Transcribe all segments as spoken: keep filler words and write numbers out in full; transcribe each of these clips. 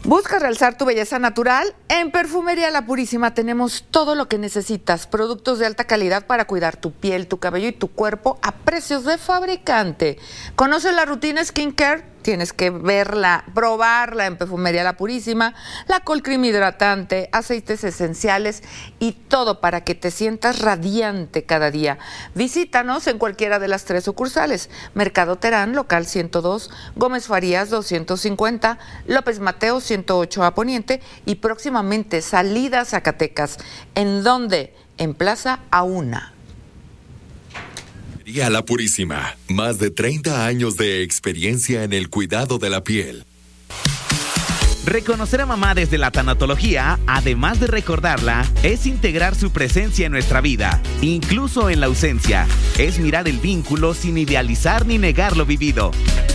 ¿Buscas realzar tu belleza natural? En Perfumería La Purísima tenemos todo lo que necesitas. Productos de alta calidad para cuidar tu piel, tu cabello y tu cuerpo a precios de fabricante. ¿Conoces la rutina skincare? Tienes que verla, probarla en Perfumería La Purísima. La Col Cream hidratante, aceites esenciales y todo para que te sientas radiante cada día. Visítanos en cualquiera de las tres sucursales. Mercado Terán, local ciento dos, Gómez Farías doscientos cincuenta, López Mateos ciento ocho a Poniente y próximamente Salida Zacatecas. ¿En dónde? En Plaza Auna. La Purísima, más de treinta años de experiencia en el cuidado de la piel. Reconocer a mamá desde la tanatología, además de recordarla, es integrar su presencia en nuestra vida, incluso en la ausencia. Es mirar el vínculo sin idealizar ni negar lo vivido.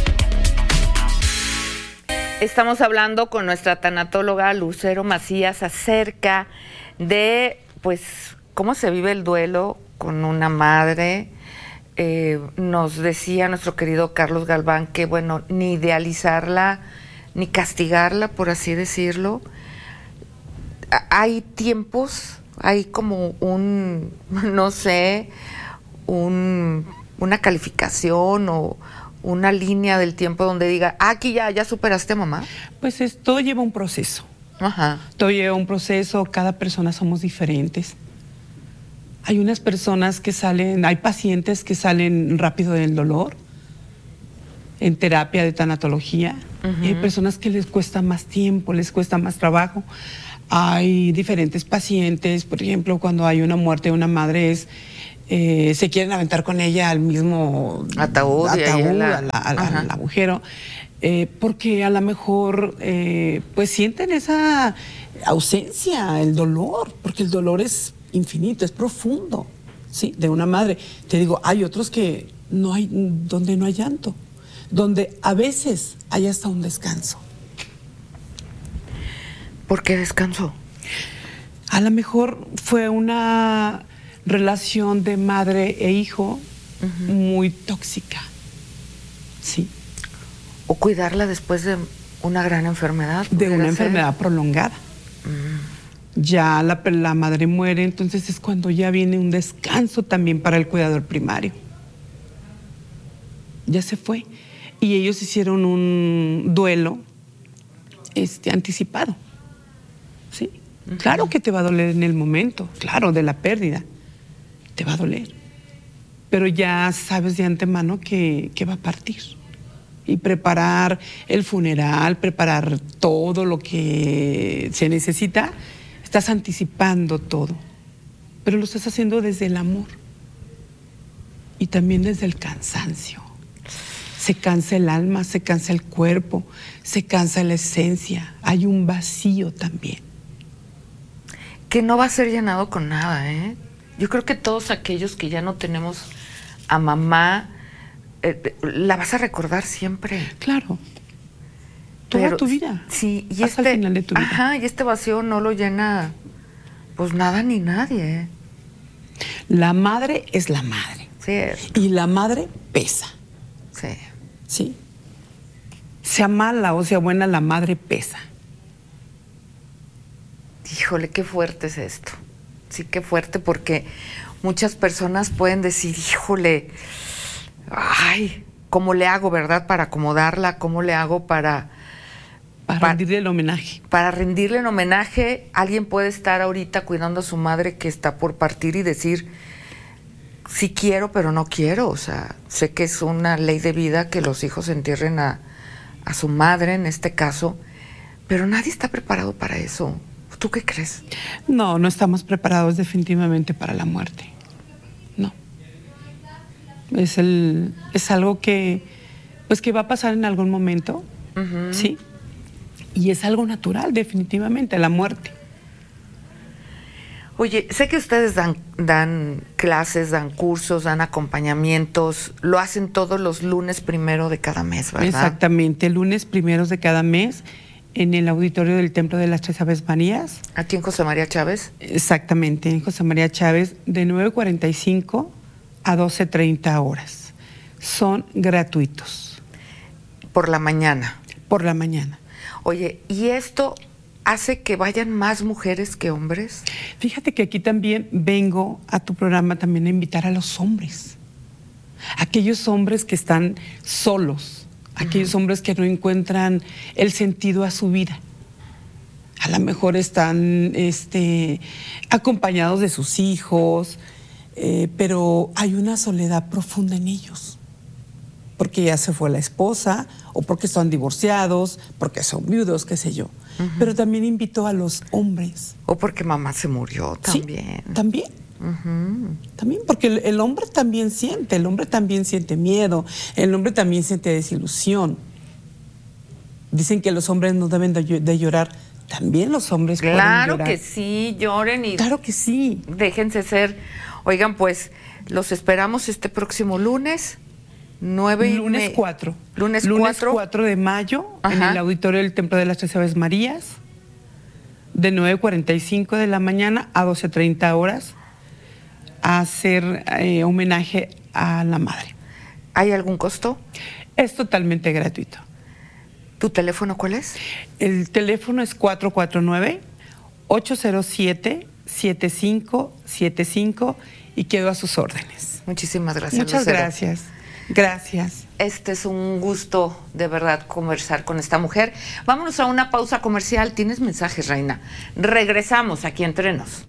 Estamos hablando con nuestra tanatóloga Lucero Macías acerca de, pues, cómo se vive el duelo con una madre. Eh, nos decía nuestro querido Carlos Galván que, bueno, ni idealizarla, ni castigarla, por así decirlo. Hay tiempos, hay como un, no sé, un, una calificación o una línea del tiempo donde diga, ah, aquí ya, ya superaste, mamá. Pues es, todo lleva un proceso. Ajá. Todo lleva un proceso, cada persona somos diferentes. Hay unas personas que salen, hay pacientes que salen rápido del dolor en terapia de tanatología. Uh-huh. Y hay personas que les cuesta más tiempo, les cuesta más trabajo. Hay diferentes pacientes, por ejemplo, cuando hay una muerte de una madre, es, eh, se quieren aventar con ella al mismo ataúd, ataúd la... al, al, al agujero, eh, porque a lo mejor eh, pues sienten esa ausencia, el dolor, porque el dolor es infinito, es profundo, sí, de una madre. Te digo, hay otros que no hay, donde no hay llanto, donde a veces hay hasta un descanso. ¿Por qué descanso? A lo mejor fue una relación de madre e hijo uh-huh. muy tóxica, sí. O cuidarla después de una gran enfermedad. De una ser? enfermedad prolongada. Uh-huh. Ya la, la madre muere, entonces es cuando ya viene un descanso también para el cuidador primario. Ya se fue. Y ellos hicieron un duelo este, anticipado. ¿Sí? Uh-huh. Claro que te va a doler en el momento, claro, de la pérdida. Te va a doler. Pero ya sabes de antemano que, que va a partir. Y preparar el funeral, preparar todo lo que se necesita. Estás anticipando todo, pero lo estás haciendo desde el amor y también desde el cansancio. Se cansa el alma, se cansa el cuerpo, se cansa la esencia. Hay un vacío también. Que no va a ser llenado con nada, ¿eh? Yo creo que todos aquellos que ya no tenemos a mamá, eh, la vas a recordar siempre. Claro. Toda Pero, tu vida. Sí, y hasta este, el final de tu vida. Ajá, y este vacío no lo llena, pues nada ni nadie. La madre es la madre. Cierto. Y la madre pesa. Sí. Sí. Sea mala o sea buena, la madre pesa. Híjole, qué fuerte es esto. Sí, qué fuerte, porque muchas personas pueden decir, híjole, ay, ¿cómo le hago, verdad, para acomodarla? ¿Cómo le hago para... Para, para rendirle el homenaje. Para rendirle el homenaje, alguien puede estar ahorita cuidando a su madre que está por partir y decir, sí quiero, pero no quiero. O sea, sé que es una ley de vida que los hijos entierren a, a su madre, en este caso, pero nadie está preparado para eso. ¿Tú qué crees? No, no estamos preparados definitivamente para la muerte. No. Es, el, es algo que, pues que va a pasar en algún momento, uh-huh. ¿sí? Y es algo natural, definitivamente, la muerte. Oye, sé que ustedes dan, dan clases, dan cursos, dan acompañamientos, lo hacen todos los lunes primero de cada mes, ¿verdad? Exactamente, lunes primeros de cada mes, en el auditorio del Templo de las Tres Aves Marías. ¿Aquí en José María Chávez? Exactamente, en José María Chávez, de nueve cuarenta y cinco a doce treinta horas. Son gratuitos. ¿Por la mañana? Por la mañana. Oye, ¿y esto hace que vayan más mujeres que hombres? Fíjate que aquí también vengo a tu programa también a invitar a los hombres. Aquellos hombres que están solos, aquellos uh-huh. hombres que no encuentran el sentido a su vida. A lo mejor están este, acompañados de sus hijos, eh, pero hay una soledad profunda en ellos. Porque ya se fue la esposa, o porque están divorciados, porque son viudos, qué sé yo. Uh-huh. Pero también invito a los hombres. O porque mamá se murió también. Sí, también. Uh-huh. También, porque el, el hombre también siente, el hombre también siente miedo, el hombre también siente desilusión. Dicen que los hombres no deben de, de llorar. También los hombres claro pueden llorar. Claro que sí, lloren y... Claro que sí. Déjense ser. Oigan, pues, los esperamos este próximo lunes. nueve y Lunes me... cuatro. Lunes, Lunes cuatro de mayo, Ajá. en el auditorio del Templo de las Tres Aves Marías, de nueve cuarenta y cinco de la mañana a doce treinta horas, a hacer eh, homenaje a la madre. ¿Hay algún costo? Es totalmente gratuito. ¿Tu teléfono cuál es? El teléfono es cuatro cuatro nueve, ocho cero siete, siete cinco siete cinco y quedo a sus órdenes. Muchísimas gracias, Muchas Lucero. gracias. Gracias. Este es un gusto, de verdad, conversar con esta mujer. Vámonos a una pausa comercial. ¿Tienes mensajes, Reina? Regresamos aquí entre nos.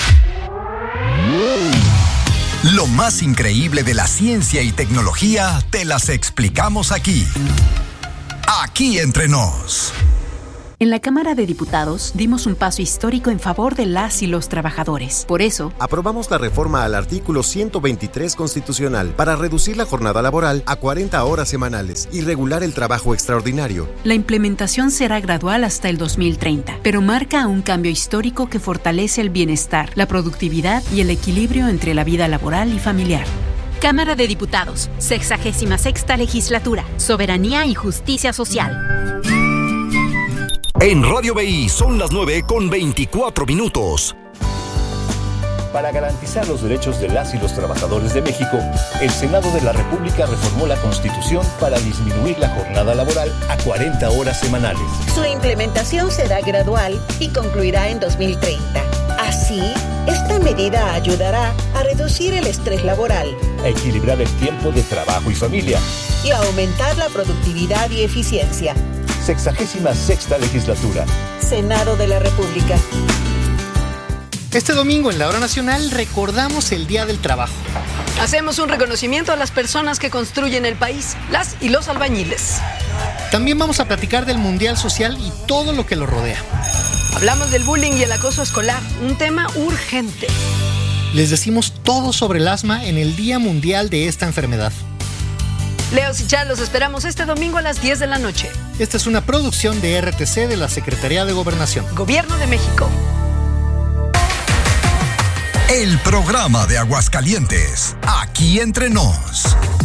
Lo más increíble de la ciencia y tecnología te las explicamos aquí. Aquí entre nos. En la Cámara de Diputados dimos un paso histórico en favor de las y los trabajadores. Por eso, aprobamos la reforma al artículo ciento veintitrés constitucional para reducir la jornada laboral a cuarenta horas semanales y regular el trabajo extraordinario. La implementación será gradual hasta el dos mil treinta, pero marca un cambio histórico que fortalece el bienestar, la productividad y el equilibrio entre la vida laboral y familiar. Cámara de Diputados, sexagésima sexta legislatura, soberanía y justicia social. En Radio B I son las nueve con veinticuatro minutos. Para garantizar los derechos de las y los trabajadores de México, el Senado de la República reformó la Constitución para disminuir la jornada laboral a cuarenta horas semanales. Su implementación será gradual y concluirá en dos mil treinta. Así, esta medida ayudará a reducir el estrés laboral, a equilibrar el tiempo de trabajo y familia y a aumentar la productividad y eficiencia. Sexagésima sexta legislatura. Senado de la República. Este domingo en la Hora Nacional recordamos el Día del Trabajo. Hacemos un reconocimiento a las personas que construyen el país, las y los albañiles. También vamos a platicar del Mundial Social y todo lo que lo rodea. Hablamos del bullying y el acoso escolar, un tema urgente. Les decimos todo sobre el asma en el Día Mundial de esta enfermedad. Leos y Char, los esperamos este domingo a las diez de la noche. Esta es una producción de R T C de la Secretaría de Gobernación. Gobierno de México. El programa de Aguascalientes, aquí entre nos.